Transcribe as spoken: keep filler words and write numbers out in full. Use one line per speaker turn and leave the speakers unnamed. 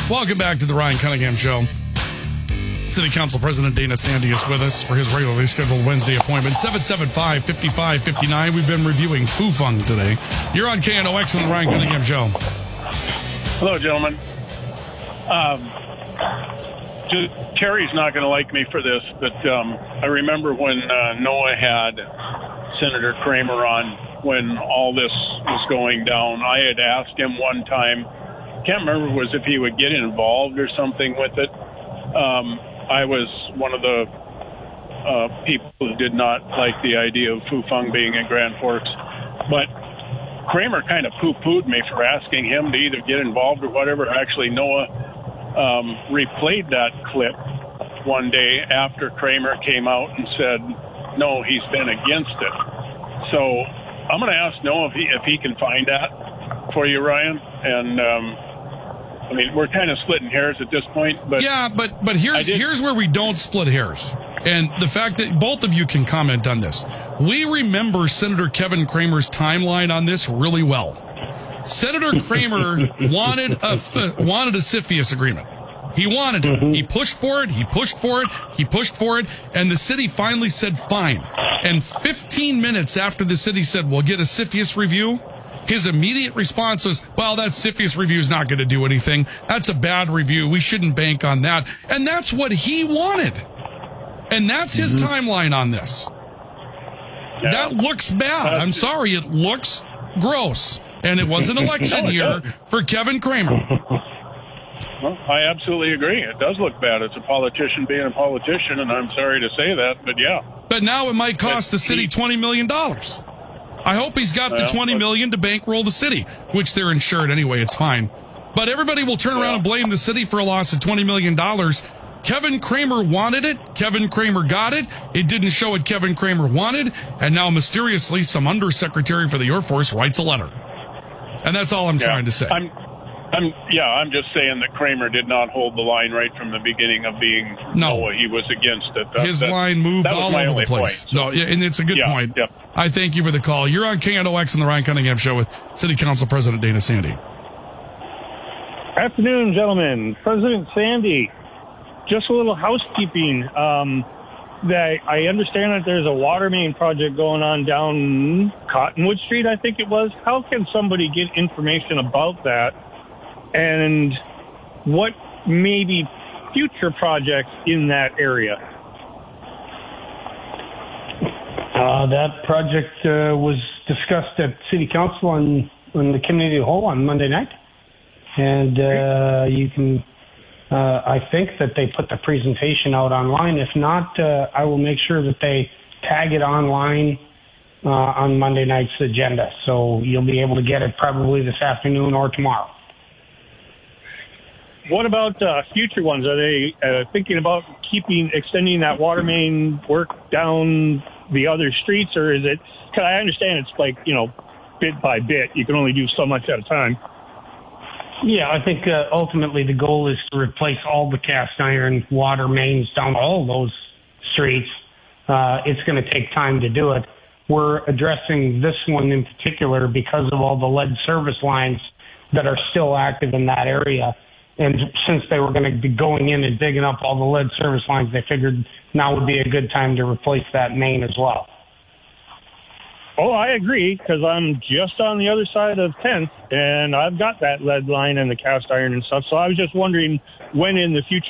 Welcome back to the Ryan Cunningham Show. City Council President Dana Sandy is with us for his regularly scheduled Wednesday appointment. seven seven five, five five five nine. We've been reviewing Fufeng today. You're on K N O X on the Ryan Cunningham Show.
Hello, gentlemen. Um, just, Terry's not going to like me for this, but um, I remember when uh, Noah had Senator Kramer on when all this was going down. I had asked him one time, can't remember was if he would get involved or something with it. Um, I was one of the uh, people who did not like the idea of Fufeng being in Grand Forks. But Kramer kind of poo-pooed me for asking him to either get involved or whatever. Actually, Noah um, replayed that clip one day after Kramer came out and said, no, he's been against it. So I'm going to ask Noah if he, if he can find that for you, Ryan. And um I mean, we're kind of splitting hairs at this point, but
yeah, but but here's here's where we don't split hairs, and the fact that both of you can comment on this. We remember Senator Kevin Kramer's timeline on this really well. Senator Kramer wanted a wanted a CFIUS agreement. He wanted it. Mm-hmm. He pushed for it. He pushed for it. He pushed for it, and the city finally said fine. And fifteen minutes after the city said we'll get a CFIUS review, his immediate response was, well, that CFIUS review is not going to do anything. That's a bad review. We shouldn't bank on that. And that's what he wanted. And that's his mm-hmm. timeline on this. Yeah. That looks bad. I'm sorry. It looks gross. And it was an election
no,
year
does.
for Kevin Kramer.
Well, I absolutely agree. It does look bad. It's a politician being a politician, and I'm sorry to say that, but yeah.
But now it might cost the city twenty million dollars. I hope he's got the twenty million dollars to bankroll the city, which they're insured anyway. It's fine. But everybody will turn around and blame the city for a loss of twenty million dollars. Kevin Kramer wanted it. Kevin Kramer got it. It didn't show what Kevin Kramer wanted. And now mysteriously, some undersecretary for the Air Force writes a letter. And that's all I'm yeah. trying to say.
I'm, I'm, yeah, I'm just saying that Kramer did not hold the line right from the beginning of being
no.
Noah. He was against it. That,
His
that,
line moved all over the place.
Point, so.
No, and it's a good
yeah,
point.
Yeah.
I thank you for the call. You're on K N O X and the Ryan Cunningham Show with City Council President Dana Sandy.
Afternoon, gentlemen. President Sandy, just a little housekeeping. Um, that I understand that there's a water main project going on down Cottonwood Street, I think it was. How can somebody get information about that? And what may be future projects in that area?
Uh, that project uh, was discussed at City Council on, on the committee of the whole on Monday night. And uh, you can, uh, I think that they put the presentation out online. If not, uh, I will make sure that they tag it online uh, on Monday night's agenda. So you'll be able to get it probably this afternoon or tomorrow.
What about uh, future ones? Are they uh, thinking about keeping, extending that water main work down the other streets, or is it, cause I understand it's like, you know, bit by bit. You can only do so much at a time.
Yeah, I think uh, ultimately the goal is to replace all the cast iron water mains down all those streets. Uh, it's going to take time to do it. We're addressing this one in particular because of all the lead service lines that are still active in that area. And since they were going to be going in and digging up all the lead service lines, they figured now would be a good time to replace that main as well.
Oh, I agree, because I'm just on the other side of tenth, and I've got that lead line and the cast iron and stuff. So I was just wondering when in the future